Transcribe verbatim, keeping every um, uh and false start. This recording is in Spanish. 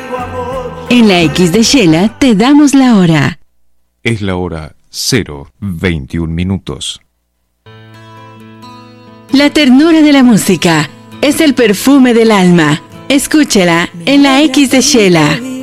En la X de Shela te damos la hora. Es la hora cero veintiún minutos. La ternura de la música es el perfume del alma. Escúchela en la X de Shela.